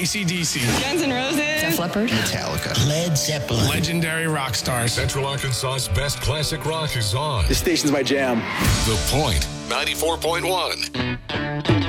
AC/DC. Guns N' Roses. Def Leppard. Metallica. Led Zeppelin. Legendary rock stars. Central Arkansas's best classic rock is on. This station's my jam. The Point, 94.1.